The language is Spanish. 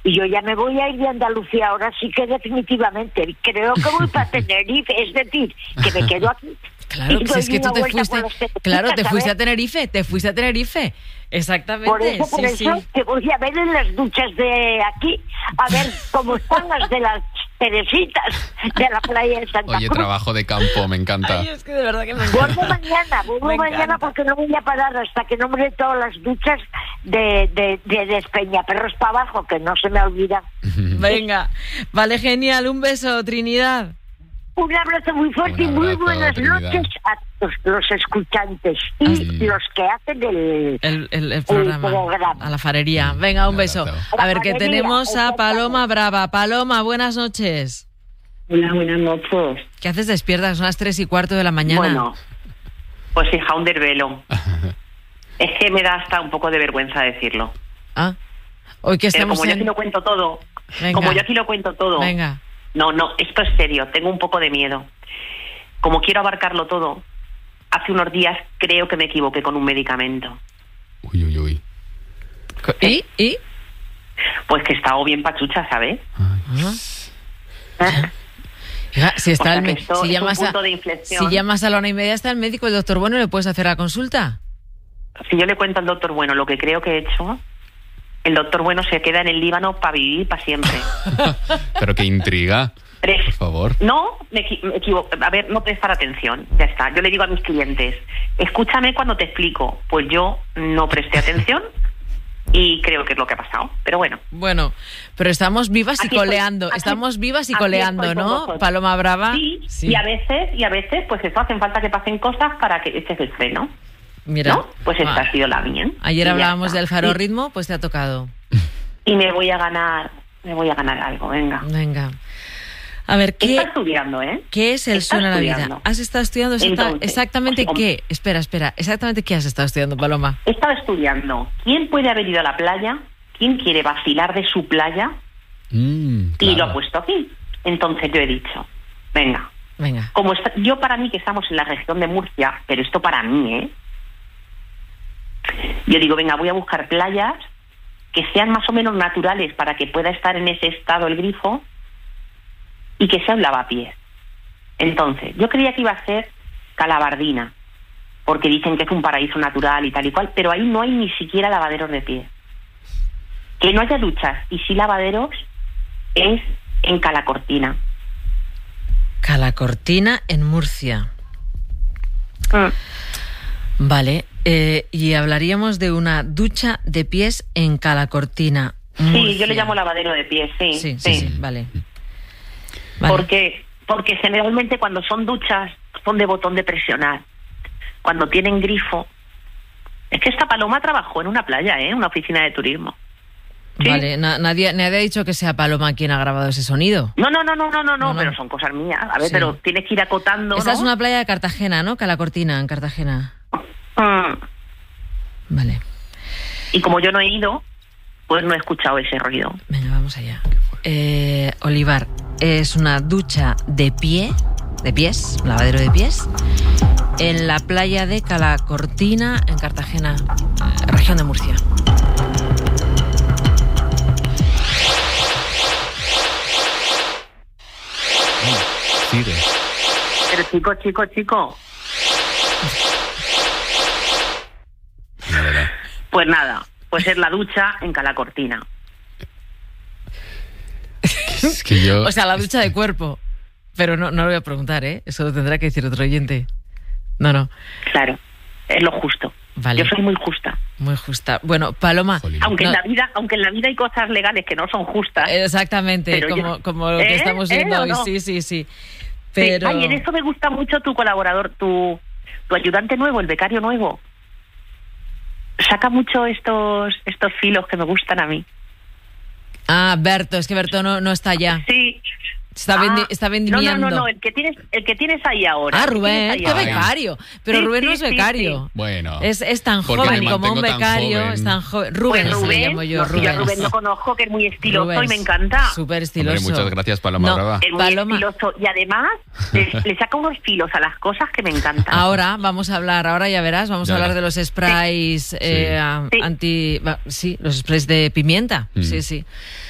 Y yo ya me voy a ir de Andalucía, ahora sí que definitivamente. Creo que voy para Tenerife, es decir, que me quedo aquí. Claro, si es que tú te fuiste a Tenerife, exactamente. Por eso te voy a ver en las duchas de aquí, a ver cómo están las de las Teresitas de la playa de Santa Cruz. Oye, trabajo de campo, me encanta. Ay, es que de verdad que me encanta. Vuelvo mañana porque no voy a parar hasta que no me dé todas las duchas de Despeñaperros para abajo, que no se me olvida. Venga, vale, genial, un beso, Trinidad. Un abrazo muy fuerte y muy buenas noches a todos los escuchantes y los que hacen el programa, a la farería. Venga, un beso. A ver, que tenemos a Paloma Brava. Paloma, buenas noches. Hola, buenas noches. ¿Qué haces despierta? Son las 3:15 de la mañana. Bueno, pues hija, un desvelo. Es que me da hasta un poco de vergüenza decirlo. Ah, hoy que estamos como yo aquí lo cuento todo. Venga. Como yo aquí lo cuento todo. Venga. No, esto es serio, tengo un poco de miedo. Como quiero abarcarlo todo, hace unos días creo que me equivoqué con un medicamento. Uy. ¿Y? Pues que estaba bien pachucha, ¿sabes? Si está si llamas a la 1:30 está el médico, el doctor Bueno, ¿le puedes hacer la consulta? Si yo le cuento al doctor Bueno lo que creo que he hecho, el doctor Bueno se queda en el Líbano para vivir para siempre. Pero qué intriga, por favor. No, me equivoco. A ver, no prestar atención, ya está. Yo le digo a mis clientes, escúchame cuando te explico. Pues yo no presté atención y creo que es lo que ha pasado. Pero bueno. Bueno, pero estamos vivas y coleando. ¿No? Paloma Brava. Sí. Y a veces, pues eso, hacen falta que pasen cosas para que eches el freno. Mira, ¿no? Pues esta ha sido la mía. Ayer hablábamos del Faro Ritmo, pues te ha tocado. Y me voy a ganar algo, venga. A ver, ¿qué estás estudiando, ¿Qué es el Suena la Vida? ¿Has estado estudiando exactamente qué? Espera, ¿exactamente qué has estado estudiando, Paloma? He estado estudiando quién puede haber ido a la playa, quién quiere vacilar de su playa, claro. Y lo ha puesto aquí. Entonces yo he dicho, venga. Como yo para mí que estamos en la región de Murcia, pero esto para mí, yo digo, venga, voy a buscar playas que sean más o menos naturales para que pueda estar en ese estado el grifo y que sea un lavapiés. Entonces, yo creía que iba a ser Calabardina, porque dicen que es un paraíso natural y tal y cual, pero ahí no hay ni siquiera lavaderos de pies. Que no haya duchas y sí lavaderos es en Calacortina. Calacortina, en Murcia. Vale, y hablaríamos de una ducha de pies en Calacortina, Murcia. Sí, yo le llamo lavadero de pies, sí, vale. Porque generalmente cuando son duchas son de botón de presionar. Cuando tienen grifo... Es que esta Paloma trabajó en una playa, una oficina de turismo. ¿Sí? Vale, nadie ha dicho que sea Paloma quien ha grabado ese sonido. No, pero son cosas mías. A ver, pero tienes que ir acotando, Esta es una playa de Cartagena, ¿no? Calacortina, en Cartagena. Vale. Y como yo no he ido, pues no he escuchado ese ruido. Venga, vamos allá. Olivar, es una ducha de pies, un lavadero de pies, en la playa de Calacortina, en Cartagena, región de Murcia. Sigue. Pero chico. Pues nada, pues es la ducha en Calacortina. Es que yo... O sea, la ducha de cuerpo. Pero no lo voy a preguntar, Eso lo tendrá que decir otro oyente. No. Claro, es lo justo. Vale. Yo soy muy justa. Muy justa. Bueno, Paloma... Aunque en la vida hay cosas legales que no son justas. Exactamente, como lo que estamos viendo hoy. No? Sí. Pero... Ay, en eso me gusta mucho tu colaborador, tu ayudante nuevo, el becario nuevo. Saca mucho estos filos que me gustan a mí. Ah, Berto, es que Berto no está allá. Sí. Está vendimiando. No, el que tienes ahí ahora. Ah, Rubén, qué becario. Pero sí, Rubén no es becario. Sí. Bueno. Es tan joven como un becario. Es tan joven. Rubén, pues le llamo yo. Rubén. Yo a Rubén lo conozco, que es muy estiloso y me encanta. Súper estiloso. Hombre, muchas gracias, Paloma Brava. Es muy estiloso y además le saca unos filos a las cosas que me encantan. Ahora vamos a hablar, ya verás, vamos a hablar de los sprays los sprays de pimienta. Sí.